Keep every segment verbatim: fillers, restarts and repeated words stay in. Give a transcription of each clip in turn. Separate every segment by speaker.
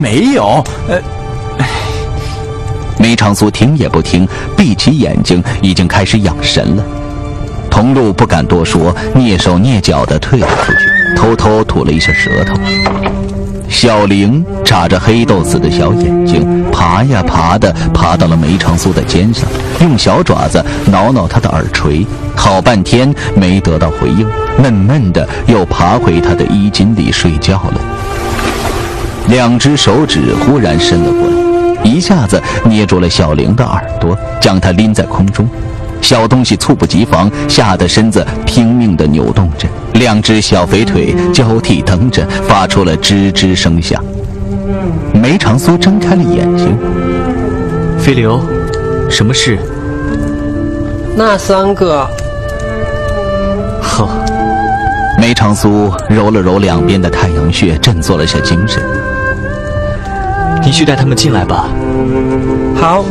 Speaker 1: 没有，呃。
Speaker 2: 梅长苏听也不听，闭起眼睛，已经开始养神了。童路不敢多说，蹑手蹑脚地退了出去，偷偷吐了一下舌头。小玲眨着黑豆子的小眼睛，爬呀爬的爬到了梅长苏的肩上，用小爪子挠挠他的耳垂，好半天没得到回应，闷闷的又爬回他的衣襟里睡觉了。两只手指忽然伸了过来，一下子捏住了小玲的耳朵，将她拎在空中。小东西猝不及防，吓得身子拼命地扭动着，两只小肥腿交替蹬着，发出了吱吱声响。梅长苏睁开了眼睛。
Speaker 3: 飞流，什么事？
Speaker 4: 那三个。
Speaker 3: 好。
Speaker 2: 梅长苏揉了揉两边的太阳穴，振作了下精神。
Speaker 3: 你去带他们进来吧。
Speaker 4: 好。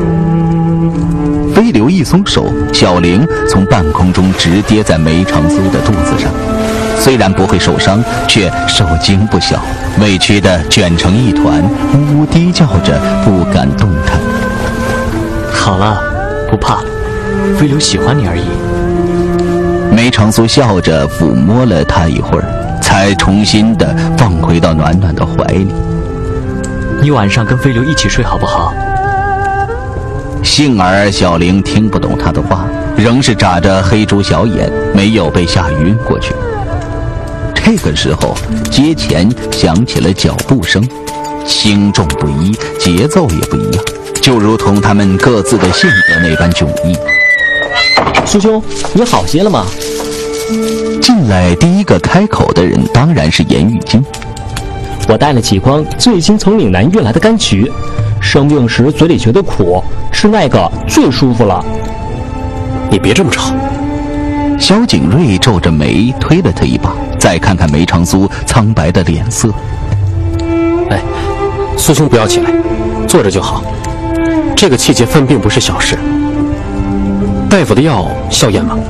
Speaker 2: 飞流一松手，小玲从半空中直跌在梅长苏的肚子上，虽然不会受伤，却受惊不小，委屈地卷成一团，呜呜低叫着，不敢动弹。
Speaker 3: 好了，不怕，飞流喜欢你而已。
Speaker 2: 梅长苏笑着抚摸了他一会儿，才重新地放回到暖暖的怀里。
Speaker 3: 你晚上跟飞流一起睡好不好？
Speaker 2: 幸而小玲听不懂他的话，仍是眨着黑猪小眼，没有被吓晕过去。这个时候，街前响起了脚步声，轻重不一，节奏也不一样，就如同他们各自的性格那般迥异。
Speaker 5: 苏兄，你好些了吗？
Speaker 2: 进来第一个开口的人当然是严玉金。
Speaker 5: 我带了几筐最新从岭南运来的柑橘，生病时嘴里觉得苦，吃那个最舒服了。
Speaker 1: 你别这么吵。
Speaker 2: 萧景睿皱着眉推了他一把，再看看梅长苏苍白的脸色。
Speaker 1: 哎，苏兄不要起来，坐着就好。这个季节犯病不是小事。大夫的药消炎吗？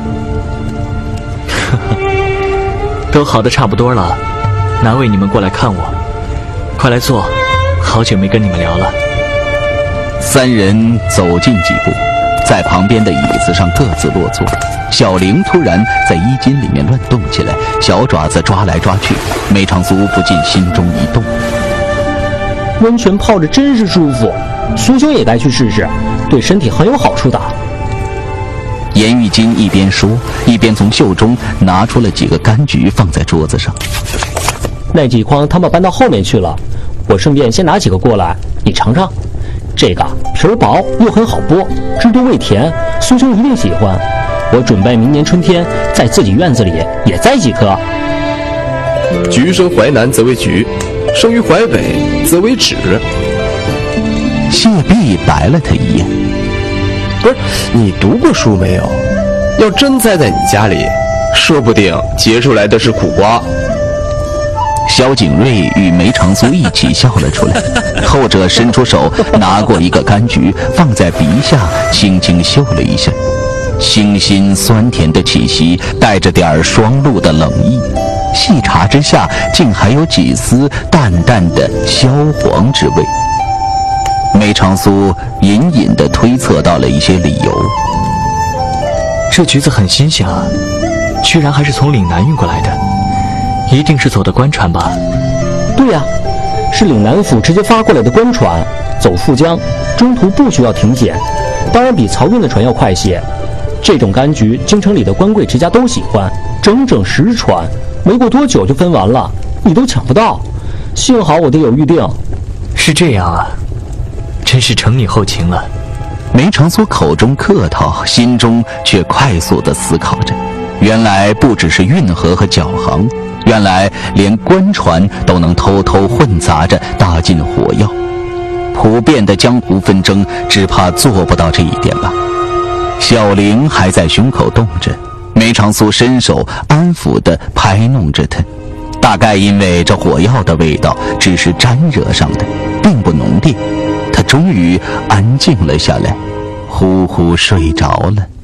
Speaker 3: 都好的差不多了，哪位你们过来看我？快来坐，好久没跟你们聊了。
Speaker 2: 三人走近几步，在旁边的椅子上各自落座。小玲突然在衣襟里面乱动起来，小爪子抓来抓去。梅长苏不禁心中一动，
Speaker 5: 温泉泡着真是舒服，苏兄也该去试试，对身体很有好处的。
Speaker 2: 严玉金一边说，一边从袖中拿出了几个柑橘放在桌子上。
Speaker 5: 那几筐他们搬到后面去了，我顺便先拿几个过来，你尝尝。这个皮儿薄又很好剥，汁多味甜，苏兄一定喜欢。我准备明年春天在自己院子里也栽几棵。
Speaker 6: 橘生淮南则为橘，生于淮北则为枳。
Speaker 2: 谢弼白了他一眼。
Speaker 6: 不是，你读过书没有？要真栽在你家里，说不定结出来的是苦瓜。
Speaker 2: 萧景睿与梅长苏一起笑了出来，后者伸出手拿过一个柑橘，放在鼻下轻轻嗅了一下，清新酸甜的气息带着点儿双露的冷意，细查之下竟还有几丝淡淡的焦黄之味。梅长苏隐隐地推测到了一些理由。
Speaker 3: 这橘子很新鲜啊，居然还是从岭南运过来的，一定是走的官船吧？
Speaker 5: 对呀、啊，是岭南府直接发过来的官船，走富江，中途不需要停检，当然比漕运的船要快些。这种柑橘，京城里的官贵之家都喜欢，整整十船，没过多久就分完了，你都抢不到。幸好我得有预定。
Speaker 3: 是这样啊，真是承你后情了。
Speaker 2: 梅长苏口中客套，心中却快速地思考着。原来不只是运河和脚行，原来连官船都能偷偷混杂着打进火药。普遍的江湖纷争，只怕做不到这一点吧。小玲还在胸口动着，梅长苏伸手安抚地拍弄着她，大概因为这火药的味道只是沾惹上的，并不浓烈，她终于安静了下来，呼呼睡着了。